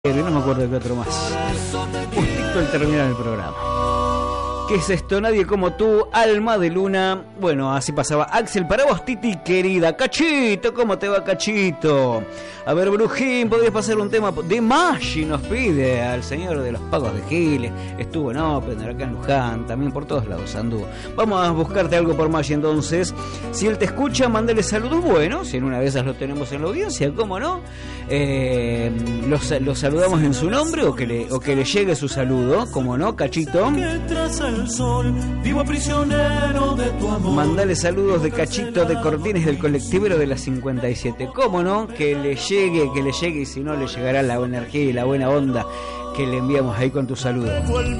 y no me acuerdo de qué otro más. Justito al terminar el programa. ¿Qué es esto? Nadie como tú, alma de luna. Bueno, así pasaba Axel. Para vos, Titi querida. Cachito, ¿cómo te va, Cachito? A ver, Brujín, podrías pasar un tema de Maggi, nos pide al señor de los pagos de Giles. Estuvo en Open, acá en Luján, también por todos lados anduvo. Vamos a buscarte algo por Maggi entonces. Si él te escucha, mándale saludos buenos. Si en una de esas lo tenemos en la audiencia, ¿cómo no? Los saludamos en su nombre o que le llegue su saludo, ¿cómo no, Cachito? Sol, vivo prisionero de tu amor. Mandale saludos de Cachito de Cortines del colectivero de las 57. ¿Cómo no? Que le llegue y si no le llegará la buena energía y la buena onda que le enviamos ahí con tu saludo.